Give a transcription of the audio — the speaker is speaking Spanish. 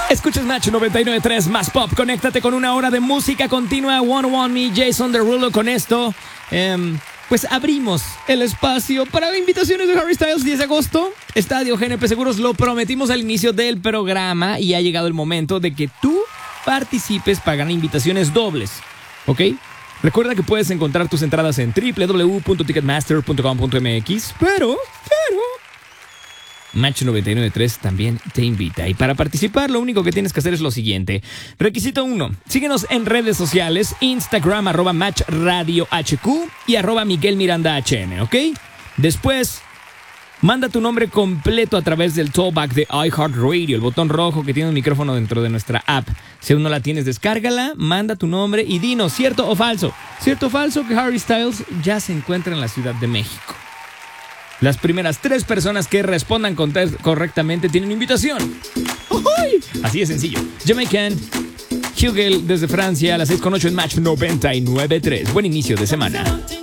Escuchas Match 99.3 más pop. Conéctate con una hora de música continua. One on Me, Jason Derulo. Con esto, pues abrimos el espacio para las invitaciones de Harry Styles 10 de agosto. Estadio GNP Seguros. Lo prometimos al inicio del programa y ha llegado el momento de que tú participes para ganar invitaciones dobles. ¿Ok? Recuerda que puedes encontrar tus entradas en www.ticketmaster.com.mx. Pero Match 99.3 también te invita. Y para participar, lo único que tienes que hacer es lo siguiente. Requisito 1. Síguenos en redes sociales. Instagram, @MatchRadioHQ y @MiguelMirandaHN, ¿ok? Después, manda tu nombre completo a través del tollback de iHeartRadio, el botón rojo que tiene un micrófono dentro de nuestra app. Si aún no la tienes, descárgala, manda tu nombre y dinos, ¿cierto o falso? ¿Cierto o falso que Harry Styles ya se encuentra en la Ciudad de México? Las primeras 3 personas que respondan correctamente tienen invitación. ¡Uy! Así de sencillo. Jamaican, Hugel desde Francia a las 6:08 en Match 99.3. Buen inicio de semana.